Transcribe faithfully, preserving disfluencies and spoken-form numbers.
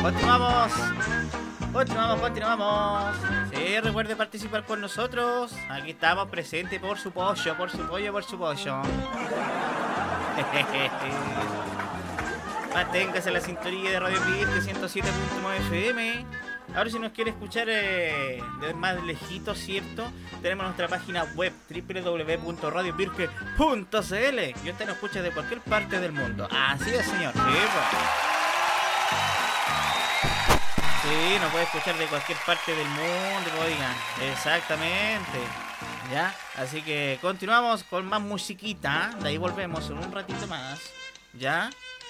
Continuamos. Continuamos, continuamos. Sí, recuerde participar con nosotros. Aquí estamos presentes por su pollo, por su pollo, por su pollo. Manténgase la sintonía de Radio Pirque ciento siete punto nueve F M. Ahora si nos quiere escuchar eh, de más lejito, ¿cierto? Tenemos nuestra página web doble u doble u doble u punto radio pirque punto c l y usted nos escucha de cualquier parte del mundo. Así es, señor. Sí, pues. Sí, nos puede escuchar de cualquier parte del mundo, oigan. Exactamente. ¿Ya? Así que continuamos con más musiquita. De ahí volvemos en un ratito más. ¿Ya?